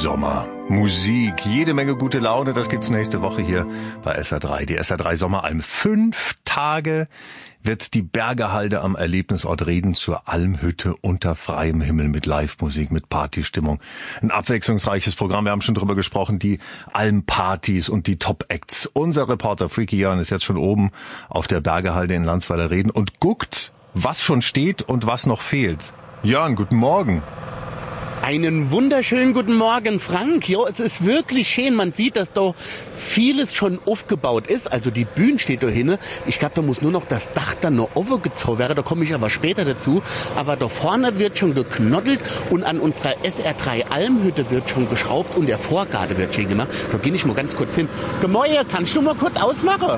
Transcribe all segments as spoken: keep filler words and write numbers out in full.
Sommer, Musik, jede Menge gute Laune, das gibt's nächste Woche hier bei S R drei. Die S R drei Sommeralm. Fünf Tage wird die Bergerhalde am Erlebnisort Reden zur Almhütte unter freiem Himmel mit Live-Musik, mit Partystimmung. Ein abwechslungsreiches Programm, wir haben schon drüber gesprochen, die Almpartys und die Top-Acts. Unser Reporter Freaky Jörn ist jetzt schon oben auf der Bergerhalde in Landsweiler Reden und guckt, was schon steht und was noch fehlt. Jörn, guten Morgen. Einen wunderschönen guten Morgen, Frank. Jo, es ist wirklich schön. Man sieht, dass da vieles schon aufgebaut ist. Also die Bühne steht da hinten. Ich glaube, da muss nur noch das Dach dann noch aufgezogen werden. Da komme ich aber später dazu. Aber da vorne wird schon geknoddelt und an unserer S R drei Almhütte wird schon geschraubt und der Vorgarten wird schön gemacht. Da gehe ich mal ganz kurz hin. Gemäuer, kannst du mal kurz ausmachen?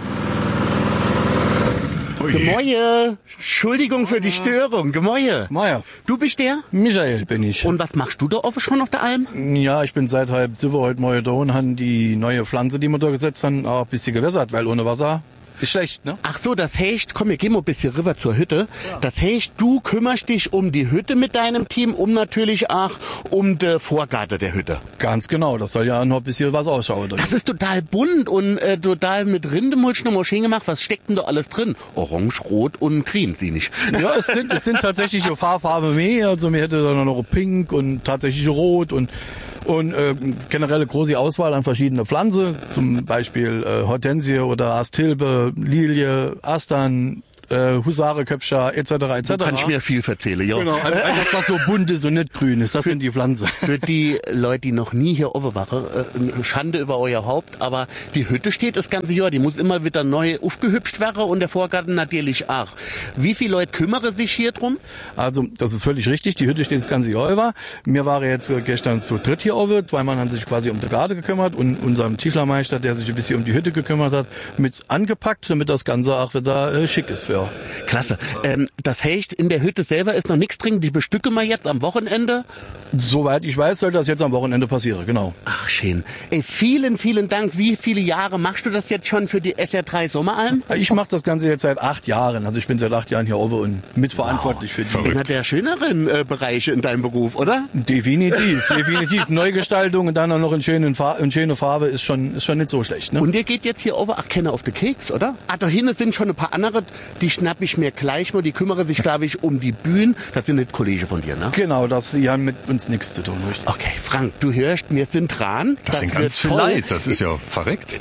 Gemäuer, Entschuldigung für die Störung. Gemäuer. Meier. Du bist der? Michael bin ich. Und was machst du da offen schon auf der Alm? Ja, ich bin seit halb sieben heute Morgen da und haben die neue Pflanze, die wir da gesetzt haben, auch ein bisschen gewässert, weil ohne Wasser ist schlecht, ne? Ach so, das heißt, komm, wir gehen mal ein bisschen rüber zur Hütte. Ja. Das heißt, du kümmerst dich um die Hütte mit deinem Team, um natürlich auch um den Vorgarten der Hütte. Ganz genau, das soll ja noch ein bisschen was ausschauen. Das ist total bunt und äh, total mit Rindemulch noch mal schön gemacht. Was steckt denn da alles drin? Orange, Rot und Grün, sieh nicht. Ja, es sind, es sind tatsächlich so Farbfarben mehr. Also mir hätte dann noch Pink und tatsächlich Rot und Und äh, generelle große Auswahl an verschiedene Pflanzen, zum Beispiel äh, Hortensie oder Astilbe, Lilie, Astern, äh, Husareköpfscher et cetera et cetera. Du kannst mir viel erzählen, ja. Genau, einfach was so bunt ist und nicht grün ist, das für, sind die Pflanzen. Für die Leute, die noch nie hier oben waren, äh, Schande über euer Haupt, aber die Hütte steht das ganze Jahr, die muss immer wieder neu aufgehübscht werden und der Vorgarten natürlich auch. Wie viele Leute kümmern sich hier drum? Also, das ist völlig richtig, die Hütte steht das ganze Jahr über. Mir war jetzt äh, gestern zu dritt hier oben, zwei Mann haben sich quasi um die Garde gekümmert und unserem Tischlermeister, der sich ein bisschen um die Hütte gekümmert hat, mit angepackt, damit das Ganze auch wieder äh, schick ist für. Klasse. Ähm, das heißt, in der Hütte selber ist noch nichts drin. Die bestücken wir jetzt am Wochenende? Soweit ich weiß, soll das jetzt am Wochenende passieren, genau. Ach, schön. Ey, vielen, vielen Dank. Wie viele Jahre machst du das jetzt schon für die S R drei Sommeralm? Ich mache das Ganze jetzt seit acht Jahren. Also ich bin seit acht Jahren hier oben und mitverantwortlich wow, für die. Einer der schöneren äh, Bereiche in deinem Beruf, oder? Definitiv, definitiv. Neugestaltung und dann auch noch in, schönen Fa- in schöne Farbe ist schon, ist schon nicht so schlecht. Ne? Und ihr geht jetzt hier oben, ach, Kenner auf the Keks, oder? Ah, da hinten sind schon ein paar andere, die schnapp ich mir gleich mal. Die kümmern sich, glaube ich, um die Bühnen. Das sind nicht Kollegen von dir, ne? Genau, das, die haben mit uns nichts zu tun, richtig? Okay, Frank, du hörst, wir sind dran. Das, das sind ganz viel Leid, das ist ja verreckt.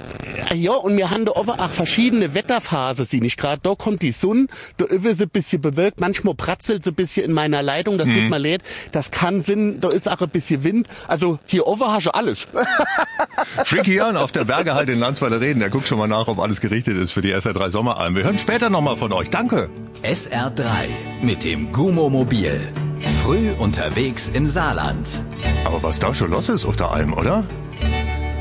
Ja, und wir haben da oben auch verschiedene Wetterphasen, sie nicht gerade. Da kommt die Sonne, da ist es ein bisschen bewölkt, manchmal pratzelt es ein bisschen in meiner Leitung, das mhm. tut mir leid. Das kann Sinn, da ist auch ein bisschen Wind. Also hier oben hast du alles. Freaky Jörn auf der Bergerhalde in Landsweiler Reden, der guckt schon mal nach, ob alles gerichtet ist für die S R drei Sommeralm. Wir hören später nochmal von euch. Danke. S R drei mit dem Gummo-Mobil. Früh unterwegs im Saarland. Aber was da schon los ist auf der Alm, oder?